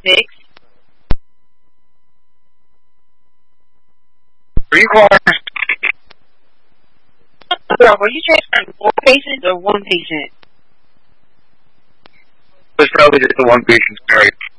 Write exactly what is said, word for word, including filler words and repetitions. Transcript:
Six. Three cars. Bro, were you transferring four patients or one patient? It was probably just the one patient story.